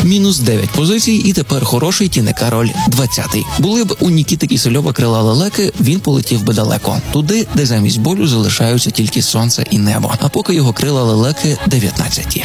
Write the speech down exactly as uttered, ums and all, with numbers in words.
Мінус дев'ять позицій, і тепер хороший Тіне Кароль двадцятий. Були б у Нікіти Кісельова крила лелеки, він полетів би далеко. Туди, де замість болю залишаються тільки сонце і небо. А поки його крила лелеки дев'ятнадцяті.